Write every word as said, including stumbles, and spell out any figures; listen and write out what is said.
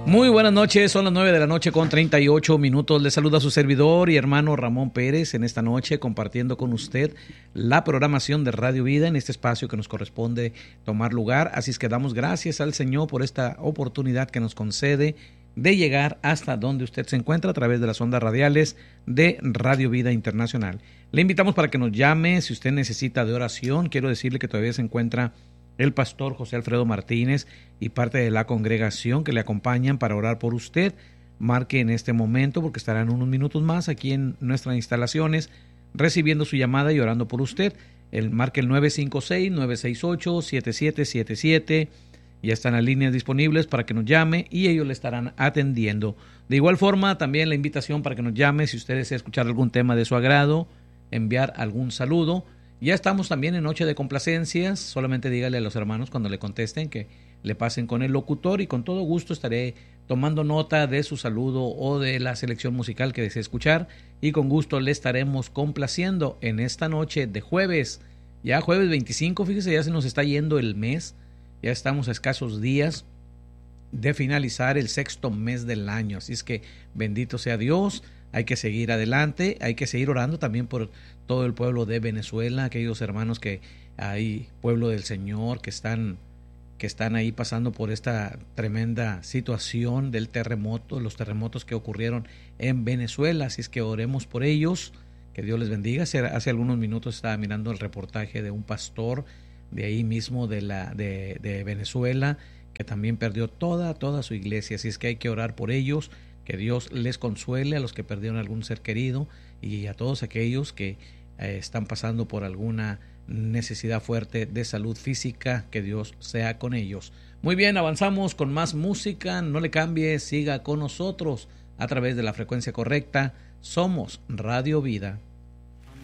Muy buenas noches, son las nueve de la noche con treinta y ocho minutos. Le saluda su servidor y hermano Ramón Pérez en esta noche compartiendo con usted la programación de Radio Vida en este espacio que nos corresponde tomar lugar. Así es que damos gracias al Señor por esta oportunidad que nos concede de llegar hasta donde usted se encuentra a través de las ondas radiales de Radio Vida Internacional. Le invitamos para que nos llame si usted necesita de oración. Quiero decirle que todavía se encuentra el pastor José Alfredo Martínez y parte de la congregación que le acompañan para orar por usted. Marque en este momento porque estarán unos minutos más aquí en nuestras instalaciones recibiendo su llamada y orando por usted. El, marque el nueve cinco seis, nueve seis ocho, siete siete siete siete. Ya están las líneas disponibles para que nos llame y ellos le estarán atendiendo. De igual forma, también la invitación para que nos llame si usted desea escuchar algún tema de su agrado, enviar algún saludo. Ya estamos también en Noche de Complacencias. Solamente dígale a los hermanos cuando le contesten que le pasen con el locutor y con todo gusto estaré tomando nota de su saludo o de la selección musical que desee escuchar y con gusto le estaremos complaciendo en esta noche de jueves. Ya jueves veinticinco, fíjese, ya se nos está yendo el mes. Ya estamos a escasos días de finalizar el sexto mes del año. Así es que bendito sea Dios. Hay que seguir adelante, hay que seguir orando también por todo el pueblo de Venezuela, aquellos hermanos que hay, pueblo del Señor, que están, que están ahí pasando por esta tremenda situación del terremoto, los terremotos que ocurrieron en Venezuela. Así es que oremos por ellos, que Dios les bendiga. Hace, hace algunos minutos estaba mirando el reportaje de un pastor de ahí mismo de, la, de, de Venezuela, que también perdió toda, toda su iglesia. Así es que hay que orar por ellos. Que Dios les consuele a los que perdieron algún ser querido y a todos aquellos que eh, están pasando por alguna necesidad fuerte de salud física. Que Dios sea con ellos. Muy bien, avanzamos con más música. No le cambie, siga con nosotros a través de la frecuencia correcta. Somos Radio Vida.